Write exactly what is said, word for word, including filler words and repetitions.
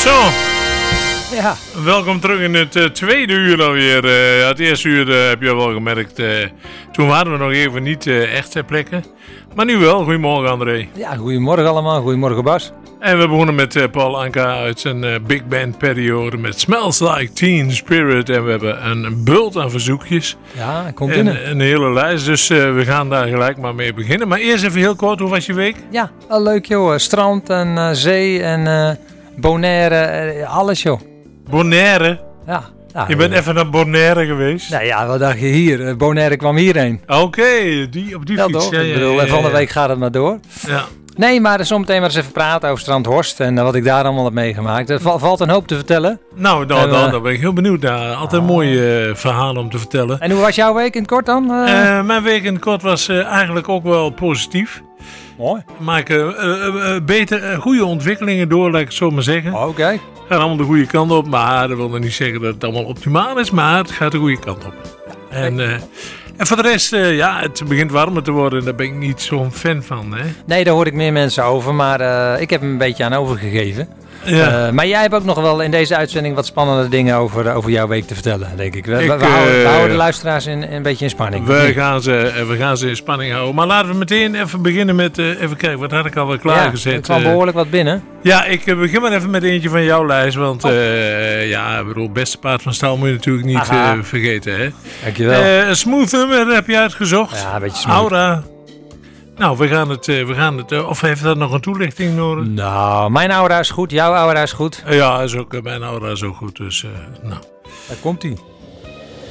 Zo. Ja. Welkom terug in het uh, tweede uur alweer. Uh, het eerste uur uh, heb je wel gemerkt. Uh, toen waren we nog even niet uh, echt ter plekke. Maar nu wel. Goedemorgen André. Ja, goedemorgen allemaal. Goedemorgen Bas. En we begonnen met uh, Paul Anka uit zijn uh, big band periode met Smells Like Teen Spirit. En we hebben een bult aan verzoekjes. Ja, komt en, binnen. Een hele lijst. Dus uh, we gaan daar gelijk maar mee beginnen. Maar eerst even heel kort. Hoe was je week? Ja, wel leuk joh. Strand en uh, zee en uh, Bonaire. Uh, alles joh. Bonaire? Ja. Ja, je bent uh, even naar Bonaire geweest? Nou ja, wat dacht je hier? Uh, Bonaire kwam hierheen. Oké, okay, die, op die ja, fiets. Toch? Ja, ik bedoel, ja, ja, van de ja. week gaat het maar door. Ja. Nee, maar zometeen maar eens even praten over Strand Horst en uh, wat ik daar allemaal heb meegemaakt. Er val, valt een hoop te vertellen. Nou, nou, en, nou uh, daar ben ik heel benieuwd naar. Altijd oh. mooie uh, verhalen om te vertellen. En hoe was jouw week in het kort dan? Uh... Uh, mijn week in het kort was uh, eigenlijk ook wel positief. Mooi. Maken uh, uh, uh, beter, uh, goede ontwikkelingen door, laat ik het zo maar zeggen. Oké. Okay. Gaat allemaal de goede kant op, maar dat wil nog niet zeggen dat het allemaal optimaal is, maar het gaat de goede kant op. En, uh, en voor de rest, uh, ja, het begint warmer te worden en daar ben ik niet zo'n fan van. Hè? Nee, daar hoor ik meer mensen over, maar uh, ik heb hem een beetje aan overgegeven. Ja. Uh, maar jij hebt ook nog wel in deze uitzending wat spannende dingen over, over jouw week te vertellen, denk ik. We, ik, we, we, houden, we uh, houden de luisteraars in, een beetje in spanning. We gaan, ze, we gaan ze in spanning houden. Maar laten we meteen even beginnen met... Uh, even kijken, wat had ik alweer klaargezet? Ja, er kwam behoorlijk wat binnen. Ja, ik uh, begin maar even met eentje van jouw lijst. Want uh, ja, ik bedoel, beste paard van stal moet je natuurlijk niet uh, vergeten. Hè? Dankjewel. Uh, smooth nummer heb je uitgezocht. Ja, een beetje smooth. Aura. Nou, we gaan het, we gaan het uh, of heeft dat nog een toelichting nodig? Nou, mijn aura is goed, jouw aura is goed. Uh, ja, is ook, uh, mijn aura is ook goed, dus uh, nou. Daar komt ie.